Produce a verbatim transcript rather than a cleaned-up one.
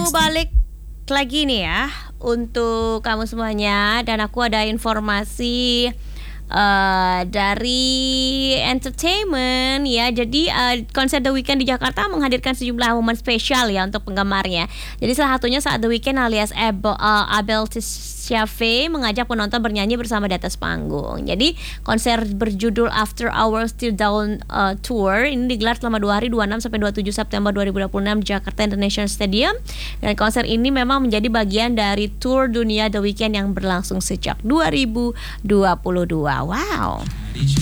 balik lagi nih ya untuk kamu semuanya, dan aku ada informasi Uh, dari entertainment ya. Jadi uh, konser The Weeknd di Jakarta menghadirkan sejumlah momen spesial ya untuk penggemarnya. Jadi salah satunya saat The Weeknd alias Abel, uh, Abel Tishafe mengajak penonton bernyanyi bersama di atas panggung. Jadi konser berjudul After Hours Till Dawn uh, Tour ini digelar selama dua hari, dua puluh enam sampai dua puluh tujuh September dua ribu dua puluh enam di Jakarta International Stadium. Dan konser ini memang menjadi bagian dari tour dunia The Weeknd yang berlangsung sejak dua ribu dua puluh dua. Wow.